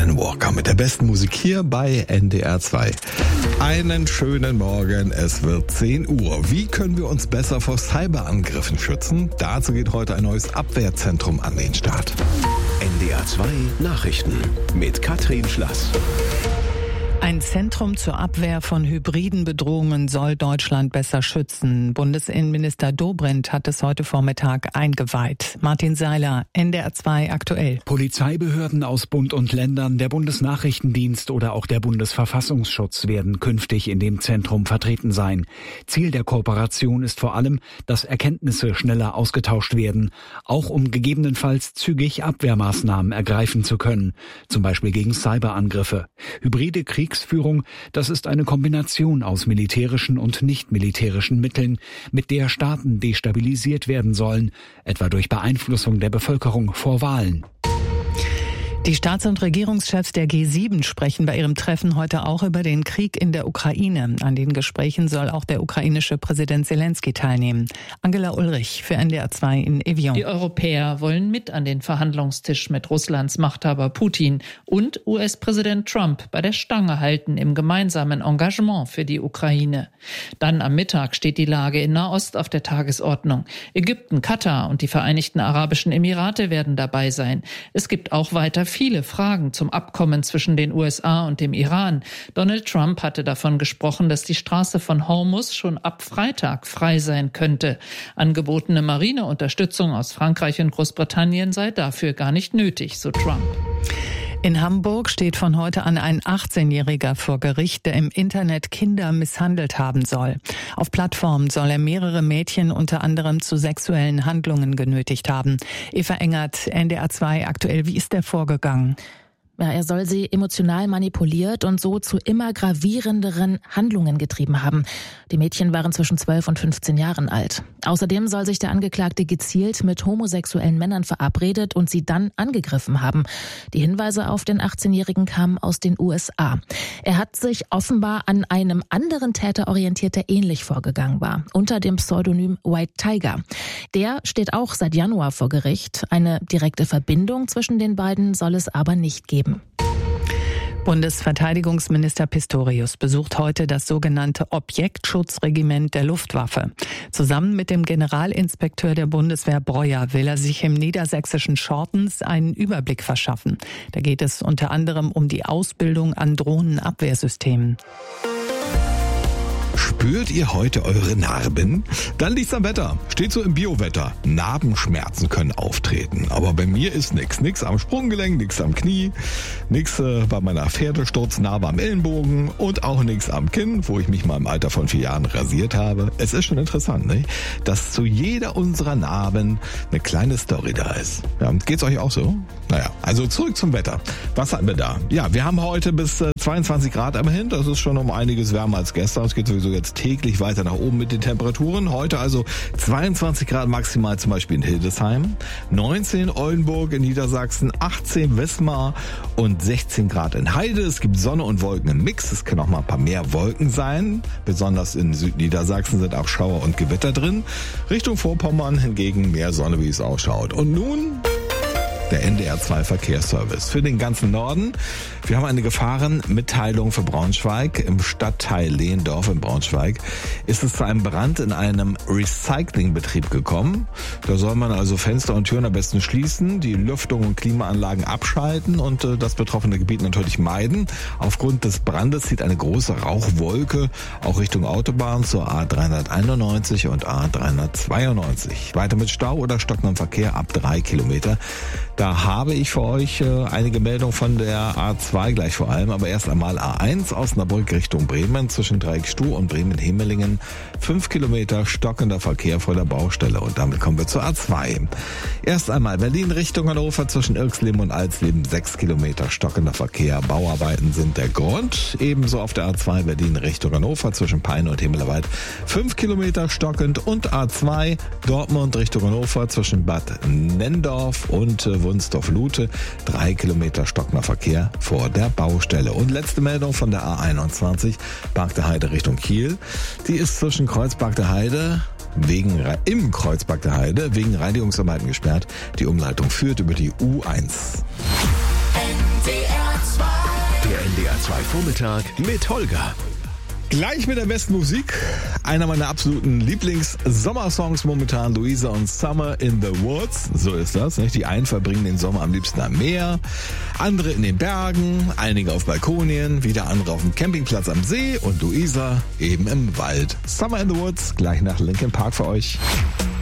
Alan Walker mit der besten Musik hier bei NDR 2. Einen schönen Morgen, es wird 10 Uhr. Wie können wir uns besser vor Cyberangriffen schützen? Dazu geht heute ein neues Abwehrzentrum an den Start. NDR 2 Nachrichten mit Katrin Schlass. Ein Zentrum zur Abwehr von hybriden Bedrohungen soll Deutschland besser schützen. Bundesinnenminister Dobrindt hat es heute Vormittag eingeweiht. Martin Seiler, NDR 2 aktuell. Polizeibehörden aus Bund und Ländern, der Bundesnachrichtendienst oder auch der Bundesverfassungsschutz werden künftig in dem Zentrum vertreten sein. Ziel der Kooperation ist vor allem, dass Erkenntnisse schneller ausgetauscht werden, auch um gegebenenfalls zügig Abwehrmaßnahmen ergreifen zu können, zum Beispiel gegen Cyberangriffe. Hybride Kriegsführung, das ist eine Kombination aus militärischen und nicht-militärischen Mitteln, mit der Staaten destabilisiert werden sollen, etwa durch Beeinflussung der Bevölkerung vor Wahlen. Die Staats- und Regierungschefs der G7 sprechen bei ihrem Treffen heute auch über den Krieg in der Ukraine. An den Gesprächen soll auch der ukrainische Präsident Zelensky teilnehmen. Angela Ulrich für NDR 2 in Evian. Die Europäer wollen mit an den Verhandlungstisch mit Russlands Machthaber Putin und US-Präsident Trump bei der Stange halten im gemeinsamen Engagement für die Ukraine. Dann am Mittag steht die Lage in Nahost auf der Tagesordnung. Ägypten, Katar und die Vereinigten Arabischen Emirate werden dabei sein. Es gibt auch weiter viele Fragen zum Abkommen zwischen den USA und dem Iran. Donald Trump hatte davon gesprochen, dass die Straße von Hormuz schon ab Freitag frei sein könnte. Angebotene Marineunterstützung aus Frankreich und Großbritannien sei dafür gar nicht nötig, so Trump. In Hamburg steht von heute an ein 18-Jähriger vor Gericht, der im Internet Kinder misshandelt haben soll. Auf Plattformen soll er mehrere Mädchen unter anderem zu sexuellen Handlungen genötigt haben. Eva Engert, NDR 2 aktuell, wie ist der vorgegangen? Ja, er soll sie emotional manipuliert und so zu immer gravierenderen Handlungen getrieben haben. Die Mädchen waren zwischen 12 und 15 Jahren alt. Außerdem soll sich der Angeklagte gezielt mit homosexuellen Männern verabredet und sie dann angegriffen haben. Die Hinweise auf den 18-Jährigen kamen aus den USA. Er hat sich offenbar an einem anderen Täter orientiert, der ähnlich vorgegangen war, unter dem Pseudonym White Tiger. Der steht auch seit Januar vor Gericht. Eine direkte Verbindung zwischen den beiden soll es aber nicht geben. Bundesverteidigungsminister Pistorius besucht heute das sogenannte Objektschutzregiment der Luftwaffe. Zusammen mit dem Generalinspekteur der Bundeswehr Breuer will er sich im niedersächsischen Schortens einen Überblick verschaffen. Da geht es unter anderem um die Ausbildung an Drohnenabwehrsystemen. Spürt ihr heute eure Narben? Dann liegt's am Wetter. Steht so im Biowetter. Narbenschmerzen können auftreten. Aber bei mir ist nix. Nix am Sprunggelenk, nix am Knie, nix bei meiner Pferdesturznarbe am Ellenbogen und auch nix am Kinn, wo ich mich mal im Alter von 4 Jahren rasiert habe. Es ist schon interessant, ne? Dass zu jeder unserer Narben eine kleine Story da ist. Ja, geht's euch auch so? Naja, also zurück zum Wetter. Was hatten wir da? Ja, wir haben heute bis 22 Grad am Hin. Das ist schon um einiges wärmer als gestern. Es geht sowieso jetzt täglich weiter nach oben mit den Temperaturen. Heute also 22 Grad maximal zum Beispiel in Hildesheim, 19 Oldenburg in Niedersachsen, 18 Wismar und 16 Grad in Heide. Es gibt Sonne und Wolken im Mix. Es können auch mal ein paar mehr Wolken sein. Besonders in Südniedersachsen sind auch Schauer und Gewitter drin. Richtung Vorpommern hingegen mehr Sonne, wie es ausschaut. Und nun der NDR 2 Verkehrsservice für den ganzen Norden. Wir haben eine Gefahrenmitteilung für Braunschweig. Im Stadtteil Lehndorf in Braunschweig ist es zu einem Brand in einem Recyclingbetrieb gekommen. Da soll man also Fenster und Türen am besten schließen, die Lüftung und Klimaanlagen abschalten und das betroffene Gebiet natürlich meiden. Aufgrund des Brandes zieht eine große Rauchwolke auch Richtung Autobahn zur A391 und A392. Weiter mit Stau oder stockendem Verkehr ab 3 Kilometer. Da habe ich für euch einige Meldungen von der A2 gleich vor allem, aber erst einmal A1 Osnabrück Richtung Bremen zwischen Dreieckstuh und Bremen-Himmelingen. 5 Kilometer stockender Verkehr vor der Baustelle und damit kommen wir zur A2. Erst einmal Berlin Richtung Hannover zwischen Irxleben und Alsleben 6 Kilometer stockender Verkehr. Bauarbeiten sind der Grund. Ebenso auf der A2 Berlin Richtung Hannover zwischen Peine und Himmelwald 5 Kilometer stockend und A2 Dortmund Richtung Hannover zwischen Bad Nenndorf und Wunsdorf-Lute 3 Kilometer stockender Verkehr vor der Baustelle. Und letzte Meldung von der A21 Park der Heide Richtung Kiel. Die ist zwischen Kreuzberg der Heide im Kreuzberg der Heide wegen Reinigungsarbeiten gesperrt. Die Umleitung führt über die U1. NDR 2 HR2 Vormittag mit Holger. Gleich mit der besten Musik. Einer meiner absoluten Lieblings-Sommersongs momentan, Luisa und Summer in the Woods. So ist das, nicht? Die einen verbringen den Sommer am liebsten am Meer, andere in den Bergen, einige auf Balkonien, wieder andere auf dem Campingplatz am See und Luisa eben im Wald. Summer in the Woods, gleich nach Linkin Park für euch.